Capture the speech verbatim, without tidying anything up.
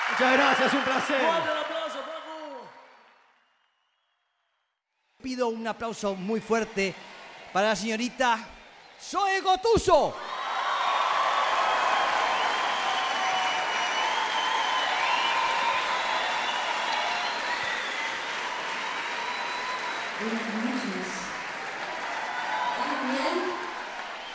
Muchas gracias, un placer. Fuerte el aplauso, Facu. Pido un aplauso muy fuerte para la señorita Zoe Gotuso. Buenas noches.